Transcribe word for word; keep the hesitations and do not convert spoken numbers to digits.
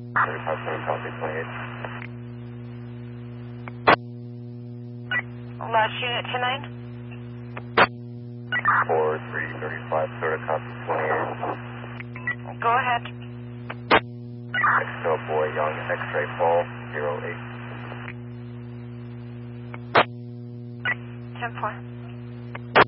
thirty-five, seven, copy, twenty-eight. Last unit to nine. four, three, thirty-five, thirty, copy, twenty-eight. Go ahead. Mexico Boy Young, X-ray Fall, zero eight. ten four.